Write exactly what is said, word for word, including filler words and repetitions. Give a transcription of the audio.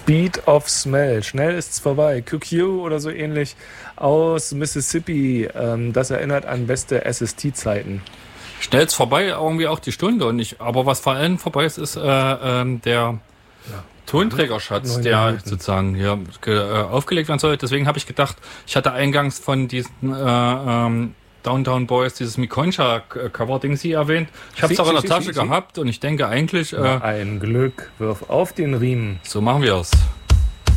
Speed of Smell. Schnell ist's vorbei. Q Q oder so ähnlich aus Mississippi. Ähm, das erinnert an beste S S T-Zeiten. Schnell ist vorbei, irgendwie auch die Stunde. Und ich, aber was vor allem vorbei ist, ist äh, ähm, der ja. Tonträgerschatz, Neun der Minuten. sozusagen hier ge, äh, aufgelegt werden soll. Deswegen habe ich gedacht, ich hatte eingangs von diesen äh, ähm, Downtown Boys dieses Mikoncha-Cover-Ding sie erwähnt. Ich habe es auch in der Sie, Tasche Sie, Sie. gehabt und ich denke eigentlich, äh, Na, ein Glück. Wirf auf den Riemen. so machen wir es.